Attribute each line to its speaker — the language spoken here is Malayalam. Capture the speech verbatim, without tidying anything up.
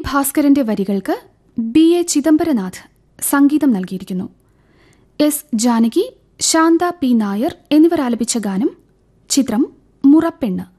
Speaker 1: ഭാസ്കരന്റെ വരികൾക്ക് ബി എ ചിദംബരനാഥ് സംഗീതം നൽകിയിരിക്കുന്നു. എസ് ജാനകി, ശാന്ത പി നായർ എന്നിവർ ആലപിച്ച ഗാനം. ചിത്രം മുറപ്പെണ്ണ്.